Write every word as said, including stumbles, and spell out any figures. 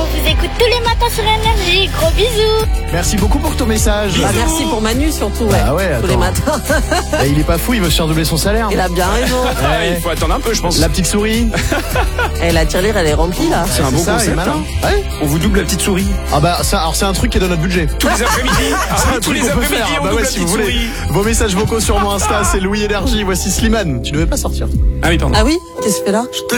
vous écoute tous les matins sur Énergie. Gros bisous. Merci beaucoup pour ton message. Bah, merci pour Manu surtout, ouais. Ah ouais, tous les attends. matins. Et il est pas fou, il veut se faire doubler son salaire. Il a bien raison. Ah, il faut attendre un peu, je pense. La petite souris. Et la tirelire, elle est remplie là. C'est un bon ça, concept. il est malin. hein. Ouais. On vous double la petite souris. Ah bah ça, alors c'est un truc qui est dans notre budget. Tous les après-midi. Ah C'est oui, un tous truc les qu'on peut après-midi, faire. on Bah double ouais, la si vous petite voulez. souris. Vos messages vocaux sur mon Insta, c'est Louis Énergie. Voici Slimane. Tu devais pas sortir. Ah oui, pardon. Ah oui? Qu'est-ce que tu fais là?